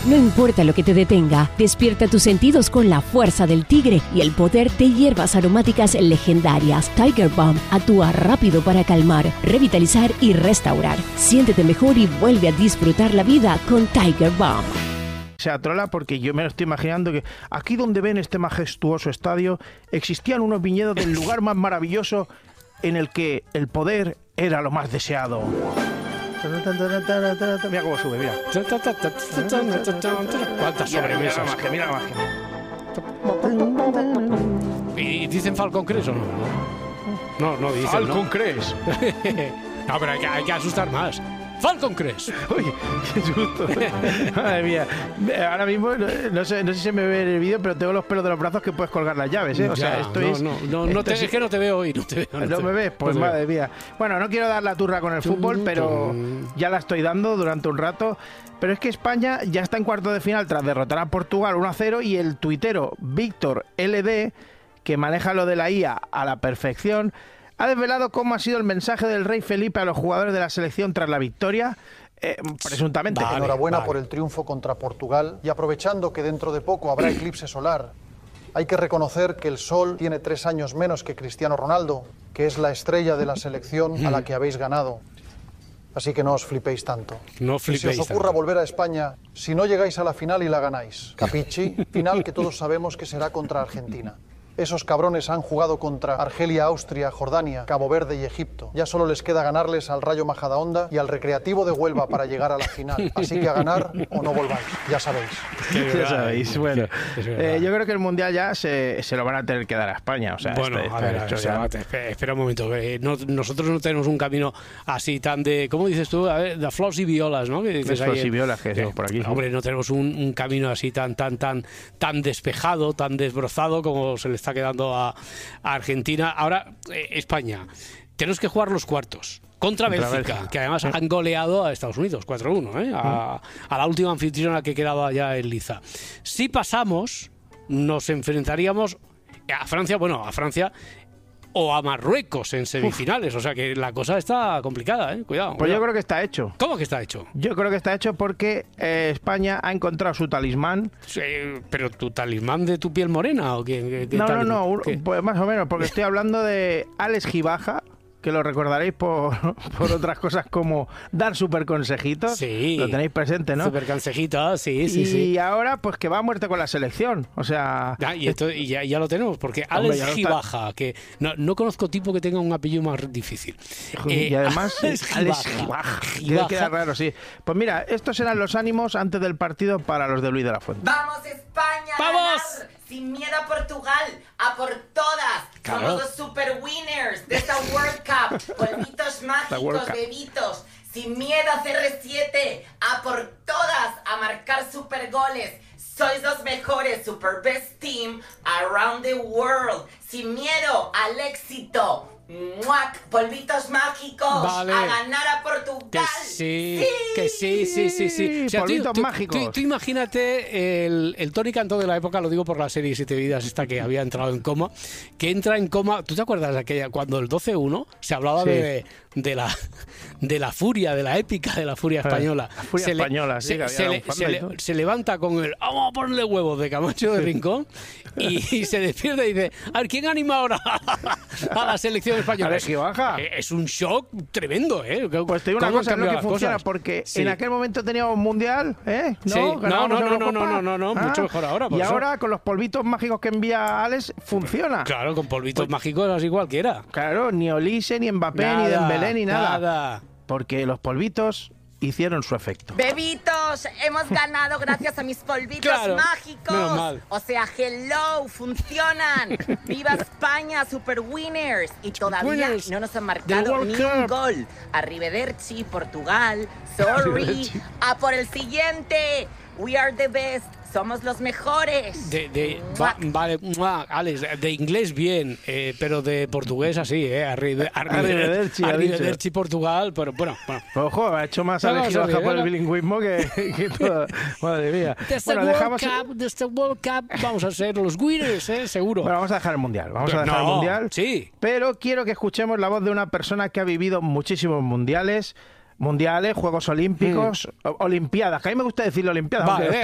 No importa lo que te detenga, despierta tus sentidos con la fuerza del tigre y el poder de hierbas aromáticas legendarias. Tiger Balm actúa rápido para calmar, revitalizar y restaurar. Siéntete mejor y vuelve a disfrutar la vida con Tiger Balm. Se atrola porque yo me lo estoy imaginando que aquí donde ven este majestuoso estadio existían unos viñedos del lugar más maravilloso en el que el poder era lo más deseado. Mira cómo sube, mira. ¿Cuántas sobremesas? Mira la magia. ¿Y dicen Falcon Crest o no? No dicen, Falcon ¿no? Crest. No, pero hay que asustar más. Falcon Crest. Uy, qué susto. Madre mía. Ahora mismo, no sé si se me ve en el vídeo, pero tengo los pelos de los brazos que puedes colgar las llaves, ¿eh? O sea, esto es... Es que no te veo hoy, ¿No me ves? Pues madre mía. Bueno, no quiero dar la turra con el fútbol, pero ya la estoy dando durante un rato. Pero es que España ya está en cuarto de final tras derrotar a Portugal 1-0 y el tuitero Víctor LD, que maneja lo de la IA a la perfección, ha desvelado cómo ha sido el mensaje del rey Felipe a los jugadores de la selección tras la victoria, presuntamente. Enhorabuena por el triunfo contra Portugal y aprovechando que dentro de poco habrá eclipse solar, hay que reconocer que el Sol tiene 3 años menos que Cristiano Ronaldo, que es la estrella de la selección a la que habéis ganado. Así que no os flipéis tanto. No flipéis. Si os ocurra volver a España, si no llegáis a la final y la ganáis, capichi, final que todos sabemos que será contra Argentina. Esos cabrones han jugado contra Argelia, Austria, Jordania, Cabo Verde y Egipto. Ya solo les queda ganarles al Rayo Majadahonda y al Recreativo de Huelva para llegar a la final. Así que a ganar o no volváis, ya sabéis. Ya sabéis, bueno. Yo creo que el Mundial ya se lo van a tener que dar a España. O sea, bueno, espera un momento. Nosotros no tenemos un camino así tan de, ¿cómo dices tú? A ver, de flors y violas, ¿no? Que dices flors y violas, que decimos por aquí. Hombre, no tenemos un camino así tan despejado, tan desbrozado como se le está quedando a Argentina. Ahora, España. Tenemos que jugar los cuartos contra Bélgica, que además han goleado a Estados Unidos 4-1, a la última anfitriona que quedaba ya en liza. Si pasamos, nos enfrentaríamos a Francia o a Marruecos en semifinales. O sea que la cosa está complicada, cuidado. Pues yo creo que está hecho. ¿Cómo que está hecho? Yo creo que está hecho porque España ha encontrado su talismán. Sí, ¿pero tu talismán de tu piel morena o qué? No, pues más o menos, porque estoy hablando de Alex Gibaja, que lo recordaréis por otras cosas como dar super consejitos. Sí. Lo tenéis presente, ¿no? Super consejitos, sí. Y ahora, pues que va a muerte con la selección. O sea... Ya lo tenemos, porque Alex Gibaja, que no conozco tipo que tenga un apellido más difícil. Y además, Alex Gibaja. Queda raro, sí. Pues mira, estos eran los ánimos antes del partido para los de Luis de la Fuente. ¡Vamos, España! ¡Vamos! Ganar. Sin miedo a Portugal, a por todas. Claro. Somos los super winners de esta World Cup. Polvitos mágicos, bebitos. Sin miedo a CR7, a por todas, a marcar super goles. Sois los mejores, super best team around the world. Sin miedo al éxito. ¡Muac! Polvitos mágicos. Vale. A ganar a Portugal. Que sí. O sea, polvitos mágicos. Tú imagínate el Tony Cantó de la época, lo digo por la serie Siete Vidas, esta que había entrado en coma, que entra en coma. ¿Tú te acuerdas de aquella cuando el 12-1 se hablaba de la furia, de la épica de la furia española? La furia española, sí, que había se levanta con el vamos a ponerle huevos de Camacho de Rincón y se despierta y dice, a ver, ¿quién anima ahora a la selección española? Alex Gibaja. Es un shock tremendo, Pues te digo una cosa, es lo que funciona, porque en aquel momento teníamos mundial, No, mucho mejor ahora. Y ahora, con los polvitos mágicos que envía Alex, funciona. Claro, con polvitos mágicos así cualquiera. Claro, ni Olise, ni Mbappé, ni Dembélé, ni nada. Porque los polvitos hicieron su efecto. Bebitos, hemos ganado gracias a mis polvitos mágicos. Menos mal. O sea, hello, funcionan. ¡Viva España, super winners! Y todavía no nos han marcado ni un gol. Arrivederci, Portugal. Sorry. A por el siguiente. We are the best. Somos los mejores. Vale, Alex, de inglés bien, pero de portugués así, Arrivederci, Portugal, pero bueno. Ojo, ha hecho más Alex Gibaja por el bilingüismo que todo. Madre mía. Desde World Cup vamos a ser los winners, seguro. Bueno, vamos a dejar el Mundial. El Mundial. Sí. Pero quiero que escuchemos la voz de una persona que ha vivido muchísimos mundiales, Juegos Olímpicos, Olimpiadas, que a mí me gusta decirlo Olimpiadas. Vale,